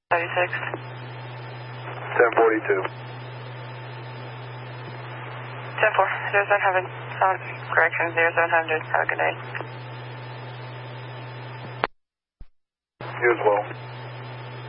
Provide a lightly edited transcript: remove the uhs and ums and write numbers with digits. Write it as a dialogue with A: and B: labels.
A: 36.
B: 1042.
A: 10-4. 0700. Correction, 0700. Have a good night.
B: You as well.